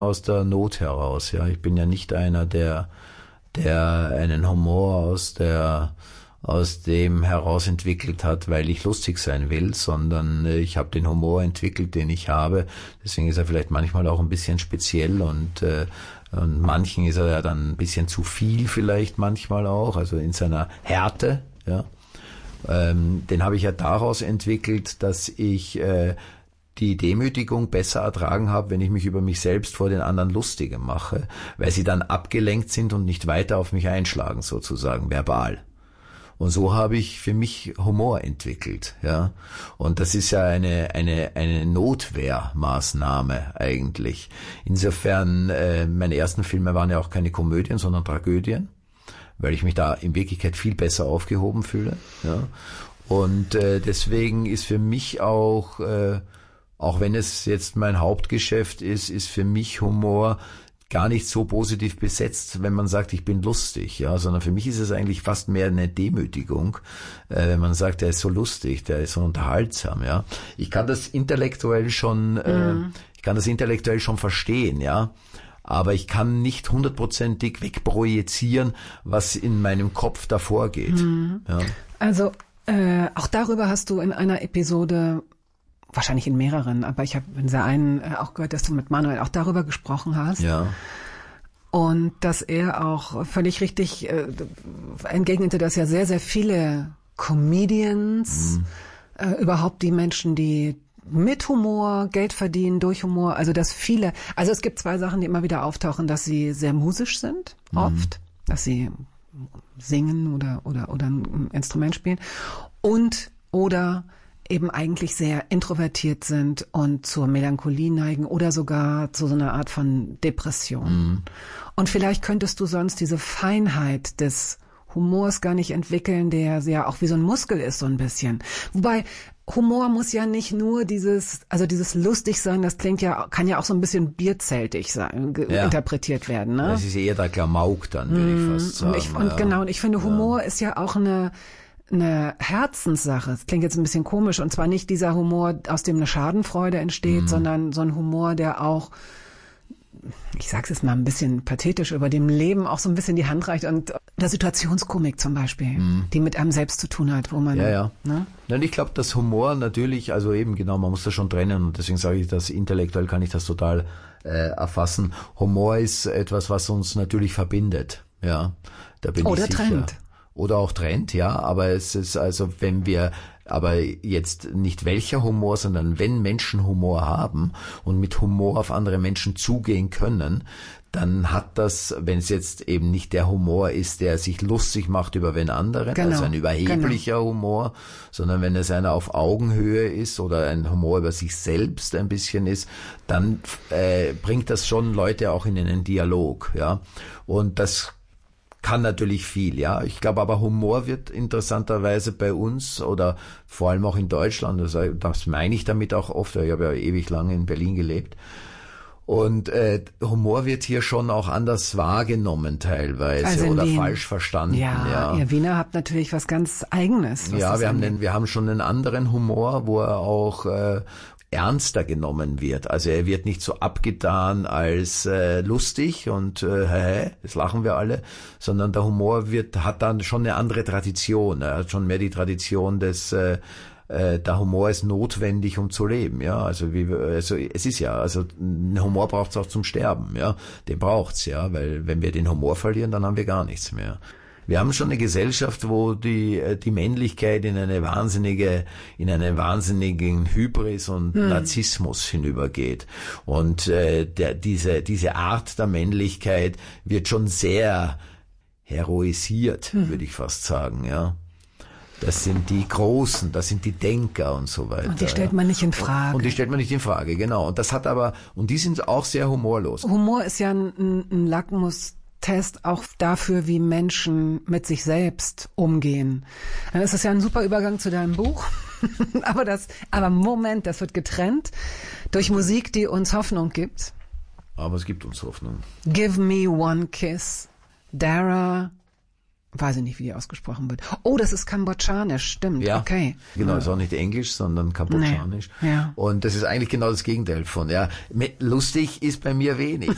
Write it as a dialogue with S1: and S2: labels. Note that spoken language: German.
S1: aus der Not heraus. Ja, ich bin ja nicht einer, der einen Humor aus dem heraus entwickelt hat, weil ich lustig sein will, sondern ich habe den Humor entwickelt, den ich habe. Deswegen ist er vielleicht manchmal auch ein bisschen speziell und manchen ist er ja dann ein bisschen zu viel vielleicht manchmal auch, also in seiner Härte. Ja, den habe ich ja daraus entwickelt, dass ich die Demütigung besser ertragen habe, wenn ich mich über mich selbst vor den anderen lustige mache, weil sie dann abgelenkt sind und nicht weiter auf mich einschlagen, sozusagen verbal. Und so habe ich für mich Humor entwickelt, ja. Und das ist ja eine Notwehrmaßnahme eigentlich. Insofern, meine ersten Filme waren ja auch keine Komödien, sondern Tragödien, weil ich mich da in Wirklichkeit viel besser aufgehoben fühle, ja. Und deswegen ist für mich auch wenn es jetzt mein Hauptgeschäft ist für mich Humor gar nicht so positiv besetzt, wenn man sagt, ich bin lustig, ja, sondern für mich ist es eigentlich fast mehr eine Demütigung, wenn man sagt, der ist so lustig, der ist so unterhaltsam, ja. Ich kann das intellektuell schon verstehen, ja. Aber ich kann nicht 100%ig wegprojizieren, was in meinem Kopf davor geht. Ja.
S2: Also, auch darüber hast du in einer Episode, wahrscheinlich in mehreren, aber ich habe in der einen auch gehört, dass du mit Manuel auch darüber gesprochen hast.
S1: Ja.
S2: Und dass er auch völlig richtig entgegnete, dass ja sehr, sehr viele Comedians, überhaupt die Menschen, die mit Humor Geld verdienen, durch Humor, also dass viele, also es gibt zwei Sachen, die immer wieder auftauchen, dass sie sehr musisch sind, oft, dass sie singen oder ein Instrument spielen oder eben eigentlich sehr introvertiert sind und zur Melancholie neigen oder sogar zu so einer Art von Depression. Und vielleicht könntest du sonst diese Feinheit des Humors gar nicht entwickeln, der ja auch wie so ein Muskel ist, so ein bisschen. Wobei Humor muss ja nicht nur dieses lustig sein, das kann ja auch so ein bisschen bierzeltig sein, interpretiert werden, ne?
S1: Das ist eher der Klamauk dann, würde ich fast sagen.
S2: Und ich finde, Humor ist ja auch eine Herzenssache. Das klingt jetzt ein bisschen komisch, und zwar nicht dieser Humor, aus dem eine Schadenfreude entsteht, sondern so ein Humor, der auch, ich sag's jetzt mal ein bisschen pathetisch, über dem Leben auch so ein bisschen die Hand reicht, und der Situationskomik zum Beispiel, die mit einem selbst zu tun hat, wo man...
S1: Ja. Ne? Und ich glaube, dass Humor natürlich, also eben genau, man muss das schon trennen, und deswegen sage ich, dass intellektuell kann ich das total erfassen. Humor ist etwas, was uns natürlich verbindet, ja. Da bin ich sicher.
S2: Trennt.
S1: Oder auch trennt, ja, aber es ist also, aber jetzt nicht welcher Humor, sondern wenn Menschen Humor haben und mit Humor auf andere Menschen zugehen können, dann hat das, wenn es jetzt eben nicht der Humor ist, der sich lustig macht über wen anderen, also ein überheblicher Humor, sondern wenn es einer auf Augenhöhe ist oder ein Humor über sich selbst ein bisschen ist, dann bringt das schon Leute auch in einen Dialog, ja, und das kann natürlich viel, ja. Ich glaube aber, Humor wird interessanterweise bei uns oder vor allem auch in Deutschland, das meine ich damit auch oft, ich habe ja ewig lange in Berlin gelebt, und Humor wird hier schon auch anders wahrgenommen teilweise, also oder Wien falsch verstanden.
S2: Ja, ihr Wiener habt natürlich was ganz Eigenes.
S1: Ja, wir haben schon einen anderen Humor, wo er auch ernster genommen wird. Also er wird nicht so abgetan als lustig und das lachen wir alle, sondern der Humor hat dann schon eine andere Tradition. Er hat schon mehr die Tradition des der Humor ist notwendig, um zu leben, ja. Also es ist ja, also ein Humor braucht's auch zum Sterben, ja. Den braucht's, ja, weil wenn wir den Humor verlieren, dann haben wir gar nichts mehr. Wir haben schon eine Gesellschaft, wo die Männlichkeit in einen wahnsinnigen Hybris und Narzissmus hinübergeht. Und diese Art der Männlichkeit wird schon sehr heroisiert, würde ich fast sagen, ja. Das sind die Großen, das sind die Denker und so weiter.
S2: Und die stellt man nicht in Frage.
S1: Und die stellt man nicht in Frage, genau. Und das hat aber, und die sind auch sehr humorlos.
S2: Humor ist ja ein Lackmustest auch dafür, wie Menschen mit sich selbst umgehen. Dann ist das ja ein super Übergang zu deinem Buch. aber Moment, das wird getrennt durch Musik, die uns Hoffnung gibt.
S1: Aber es gibt uns Hoffnung.
S2: Give Me One Kiss, Dara, weiß ich nicht, wie die ausgesprochen wird. Oh, das ist kambodschanisch, stimmt,
S1: ja,
S2: okay.
S1: Genau, ist auch nicht Englisch, sondern kambodschanisch.
S2: Nee, ja.
S1: Und das ist eigentlich genau das Gegenteil von, ja. Lustig ist bei mir wenig.